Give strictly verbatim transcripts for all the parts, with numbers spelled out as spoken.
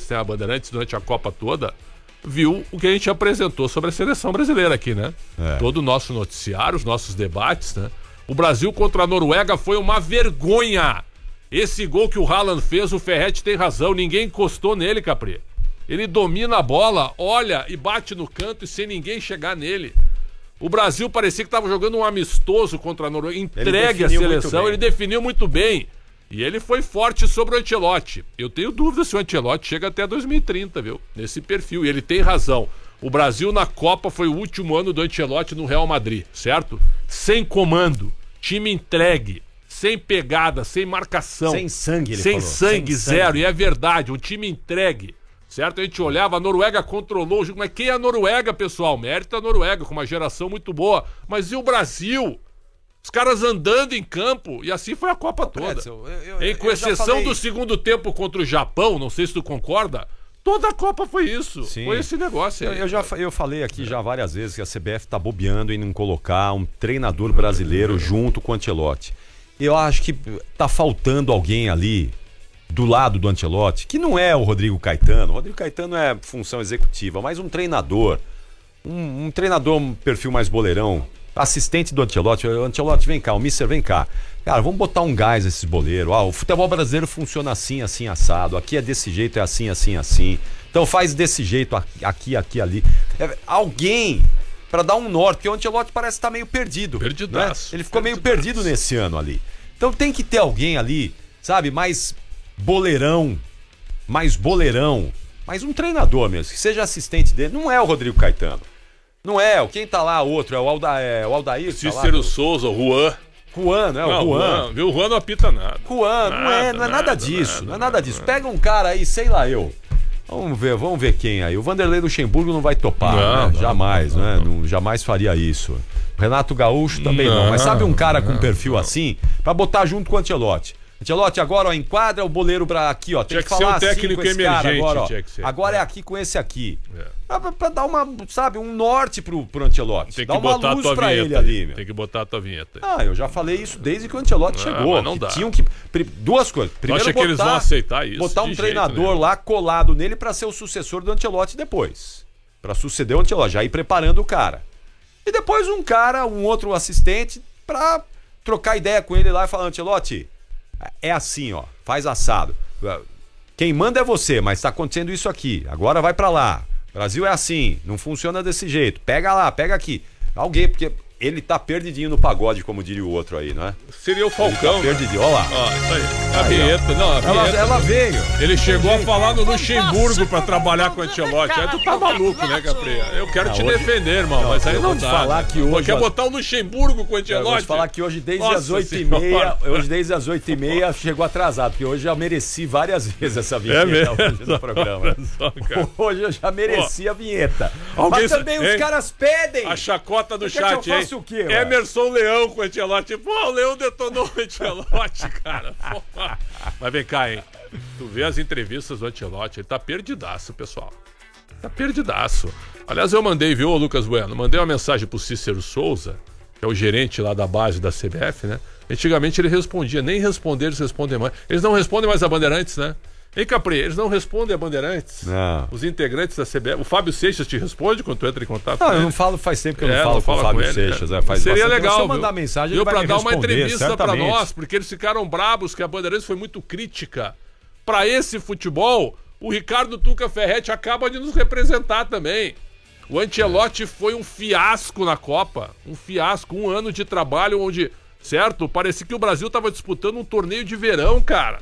Bandeirantes, né? A Bandeirantes durante a Copa toda viu o que a gente apresentou sobre a seleção brasileira aqui, né? É. Todo o nosso noticiário, os nossos debates, né? O Brasil contra a Noruega foi uma vergonha. Esse gol que o Haaland fez, o Ferretti tem razão, ninguém encostou nele, Capri. Ele domina a bola, olha e bate no canto e sem ninguém chegar nele. O Brasil parecia que estava jogando um amistoso contra a Noruega, entregue a seleção, ele definiu muito bem. E ele foi forte sobre o Ancelotti. Eu tenho dúvida se o Ancelotti chega até dois mil e trinta, viu? Nesse perfil. E ele tem razão. O Brasil na Copa foi o último ano do Ancelotti no Real Madrid, certo? Sem comando, time entregue, sem pegada, sem marcação. Sem sangue, ele sem falou. Sangue, sem zero. sangue. E é verdade, um time entregue. Certo? A gente olhava, a Noruega controlou o jogo. Mas quem é a Noruega, pessoal? Mérito a Noruega, com uma geração muito boa. Mas e o Brasil? Os caras andando em campo, e assim foi a Copa toda. Eu, eu, eu, com exceção falei... do segundo tempo contra o Japão, não sei se tu concorda, toda a Copa foi isso. Sim. Foi esse negócio aí. Eu, eu, já, eu falei aqui é. já várias vezes que a C B F tá bobeando em não colocar um treinador brasileiro é. junto com o Ancelotti. Eu acho que tá faltando alguém ali do lado do Ancelotti, que não é o Rodrigo Caetano. O Rodrigo Caetano é função executiva, mas um treinador, um, um treinador, um perfil mais boleirão, assistente do Ancelotti. O Ancelotti, vem cá, o Mister, vem cá. Cara, vamos botar um gás nesses boleiros. Ah, o futebol brasileiro funciona assim, assim, assado. Aqui é desse jeito, é assim, assim, assim. Então faz desse jeito, aqui, aqui, ali. É, alguém para dar um norte, porque o Ancelotti parece estar meio perdido. Perdidaço. Né? Ele ficou Perdidaço. meio perdido nesse ano ali. Então tem que ter alguém ali, sabe, mais boleirão, mais boleirão, mais um treinador mesmo, que seja assistente dele. Não é o Rodrigo Caetano. Não é, quem tá lá, outro, é o, Alda, é, o Aldair. Cícero tá Souza, o Juan. Juan, não é o Juan. Juan. Viu, o Juan não apita nada. Juan, nada, não é, não é nada, nada disso, nada, não é nada disso. nada. Pega um cara aí, sei lá eu. Vamos ver, vamos ver quem aí. O Vanderlei Luxemburgo não vai topar, não, né? não, jamais, não, né? não, não. Não, jamais faria isso. O Renato Gaúcho também não, não mas sabe um cara não, com perfil não. assim, pra botar junto com o Ancelotti. Ancelotti, agora, ó, enquadra o boleiro pra aqui, ó. Tem tinha que, que falar ser um assim técnico com esse emergente, cara agora, ó. tinha que ser. Agora é. é aqui com esse aqui. É. Pra, pra dar uma, sabe, um norte pro, pro Ancelotti. Tem que Dá uma botar luz a tua pra vinheta ele ali, meu. Tem que botar a tua vinheta. Ah, eu já falei isso desde que o Ancelotti Ah, chegou. mas não que dá. tinham que. Duas coisas. Primeiro, acha botar, que eles vão aceitar isso? botar um De treinador jeito lá colado nele pra ser o sucessor do Ancelotti depois. Pra suceder o Ancelotti, já ir preparando o cara. E depois um cara, um outro assistente, pra trocar ideia com ele lá e falar: Ancelotti, é assim, ó, faz assado. Quem manda é você, mas tá acontecendo isso aqui. Agora vai pra lá. Brasil é assim, não funciona desse jeito. Pega lá, pega aqui. Alguém, porque ele tá perdidinho no pagode, como diria o outro aí, não é? Seria o Falcão. Ele tá perdidinho, olha lá. Ó, isso aí. A Aí, vinheta, não, a vinheta. Ela, ela veio. Ele chegou a falar no Luxemburgo pra trabalhar com o Ancelotti. Aí tu tá maluco, né, Capri? Eu quero Ah, te hoje... defender, irmão, não, mas aí eu não vou te dá. falar né? que hoje... Quer botar o Luxemburgo com o Ancelotti? Eu vou te falar que hoje, desde Nossa as oito e senhora. meia, hoje desde as oito e meia chegou atrasado, porque hoje eu já mereci várias vezes essa vinheta é mesmo? hoje no programa. Só, Hoje eu já mereci Pô, a vinheta. Alguém Mas também sa... os caras pedem. A chacota do Quer chat, que eu faça hein? o quê, mano? Emerson Leão com o Ancelotti. Pô, o Leão detonou o Ancelotti, cara. Pô. Mas vem cá, hein? Tu vê as entrevistas do Ancelotti, ele tá perdidaço, pessoal. Tá perdidaço. Aliás, eu mandei, viu, Lucas Bueno? Mandei uma mensagem pro Cícero Souza, que é o gerente lá da base da C B F, né? Antigamente ele respondia, nem responder eles respondem mais. Eles não respondem mais a Bandeirantes, né? Hein, Capri, eles não respondem a Bandeirantes. Não. Os integrantes da C B F. O Fábio Seixas te responde quando tu entra em contato Não, com eu ele? não falo, faz tempo que eu não É, falo não com o fala Fábio com ele, Seixas. é. É, faz Seria bastante. legal, Se eu viu? mandar mensagem, Viu, ele vai pra me dar uma responder, entrevista pra certamente. nós, porque eles ficaram brabos que a Bandeirantes foi muito crítica. Pra esse futebol, o Ricardo Tuca Ferretti acaba de nos representar também. O Ancelotti foi um fiasco na Copa. Um fiasco, um ano de trabalho onde, certo? Parecia que o Brasil tava disputando um torneio de verão, cara.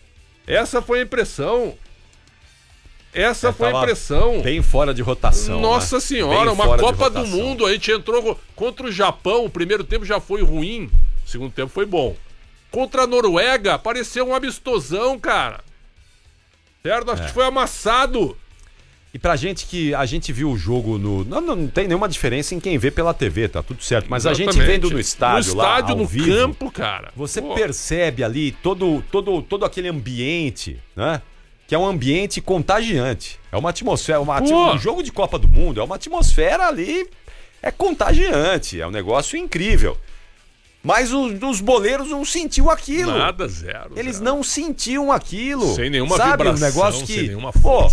Essa foi a impressão. Essa É, foi a impressão. Bem fora de rotação. Nossa né? senhora, Bem uma Copa do Mundo. A gente entrou contra o Japão. O primeiro tempo já foi ruim. O segundo tempo foi bom. Contra a Noruega, pareceu um amistosão, cara. Certo? Acho É. que foi amassado. E pra gente que a gente viu o jogo no... Não, não tem nenhuma diferença em quem vê pela T V, tá tudo certo. Mas Exatamente. a gente vendo no estádio, no estádio, lá, ao no vivo, campo, cara. Você Pô. percebe ali todo, todo, todo aquele ambiente, né? Que é um ambiente contagiante. É uma atmosfera, uma ati- um jogo de Copa do Mundo, é uma atmosfera ali, é contagiante, é um negócio incrível. Mas os, os boleiros não sentiu aquilo. Nada, zero. Eles zero. não sentiam aquilo. Sem nenhuma Sabe, vibração, um negócio que, sem nenhuma pô, força.